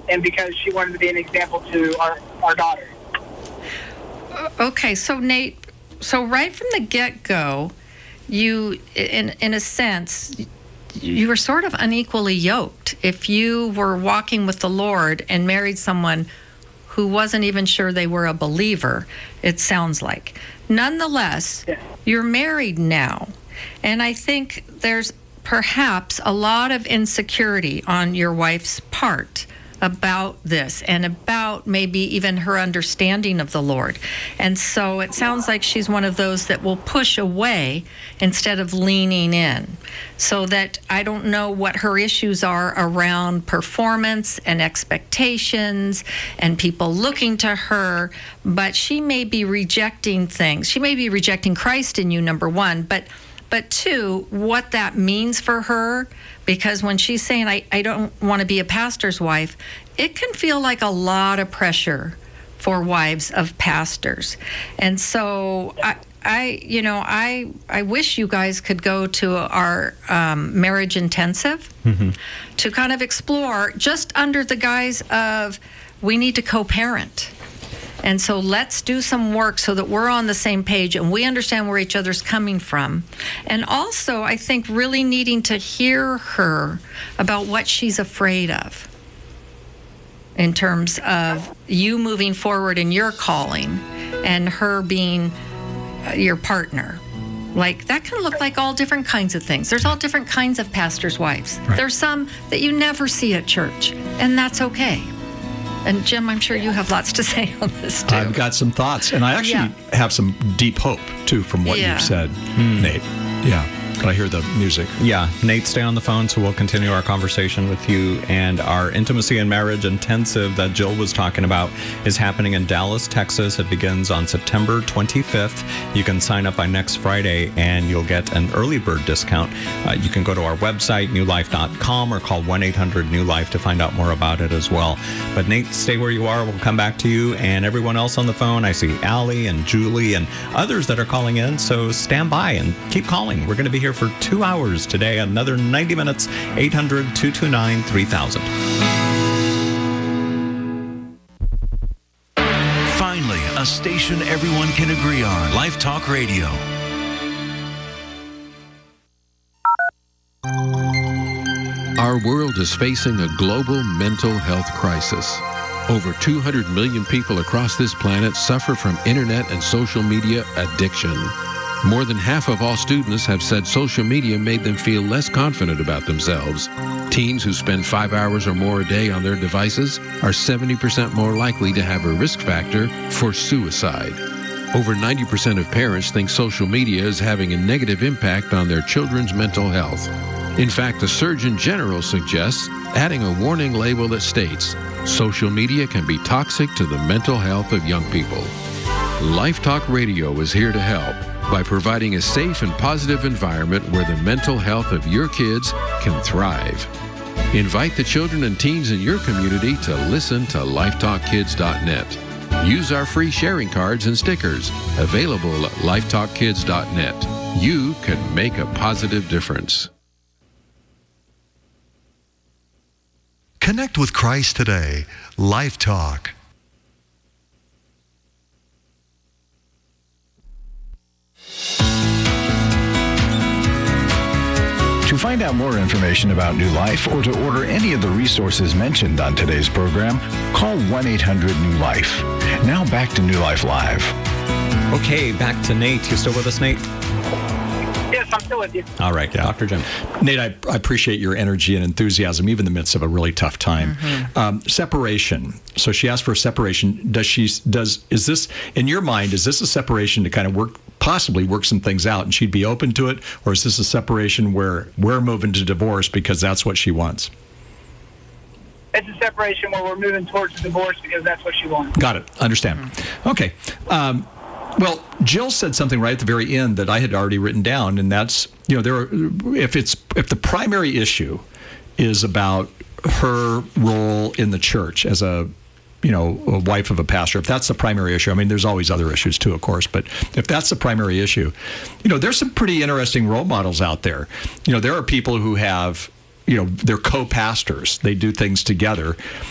and because she wanted to be an example to our daughter. Okay, so Nate, so right from the get-go, you, in a sense, you were sort of unequally yoked. If you were walking with the Lord and married someone who wasn't even sure they were a believer, it sounds like. Nonetheless, you're married now, and I think there's perhaps a lot of insecurity on your wife's part about this and about maybe even her understanding of the Lord. And so it sounds like she's one of those that will push away instead of leaning in. So that I don't know what her issues are around performance and expectations and people looking to her, but she may be rejecting things. She may be rejecting Christ in you, number one, but two, what that means for her, because when she's saying, I don't want to be a pastor's wife, it can feel like a lot of pressure for wives of pastors. And so I wish you guys could go to our marriage intensive to kind of explore, just under the guise of, we need to co-parent. And so let's do some work so that we're on the same page and we understand where each other's coming from. And also, I think really needing to hear her about what she's afraid of in terms of you moving forward in your calling and her being your partner. Like, that can look like all different kinds of things. There's all different kinds of pastors' wives. Right. There's some that you never see at church, and that's okay. And Jim, I'm sure you have lots to say on this, too. I've got some thoughts, and I actually have some deep hope, too, from what you've said, Nate. Yeah. But I hear the music. Yeah. Nate, stay on the phone, so we'll continue our conversation with you. And our Intimacy and Marriage Intensive that Jill was talking about is happening in Dallas, Texas. It begins on September 25th. You can sign up by next Friday, and you'll get an early bird discount. You can go to our website, newlife.com, or call 1-800-NEW-LIFE to find out more about it as well. But Nate, stay where you are. We'll come back to you. And everyone else on the phone, I see Allie and Julie and others that are calling in. So stand by and keep calling. We're going to be here for 2 hours today, another 90 minutes, 800-229-3000. Finally, a station everyone can agree on. Life Talk Radio. Our world is facing a global mental health crisis. Over 200 million people across this planet suffer from internet and social media addiction. More than half of all students have said social media made them feel less confident about themselves. Teens who spend 5 hours or more a day on their devices are 70% more likely to have a risk factor for suicide. Over 90% of parents think social media is having a negative impact on their children's mental health. In fact, the Surgeon General suggests adding a warning label that states, social media can be toxic to the mental health of young people. Life Talk Radio is here to help by providing a safe and positive environment where the mental health of your kids can thrive. Invite the children and teens in your community to listen to lifetalkkids.net. Use our free sharing cards and stickers available at lifetalkkids.net. You can make a positive difference. Connect with Christ today. Life Talk. To find out more information about New Life or to order any of the resources mentioned on today's program, call 1-800-NEW-LIFE. Now back to New Life Live. Okay, back to Nate. You still with us, Nate? Yes, I'm still with you. All right, Dr. Jim. Nate, I appreciate your energy and enthusiasm, even in the midst of a really tough time. Separation. So she asked for a separation. Is this, in your mind, is this a separation to kind of possibly work some things out, and she'd be open to it? Or is this a separation where we're moving to divorce because that's what she wants? It's a separation where we're moving towards divorce because that's what she wants. Got it. Understand. Okay. Well, Jill said something right at the very end that I had already written down, and that's, if the primary issue is about her role in the church as a wife of a pastor, if that's the primary issue, I mean, there's always other issues too, of course, but if that's the primary issue, there's some pretty interesting role models out there. There are people who have, they're co-pastors. They do things together.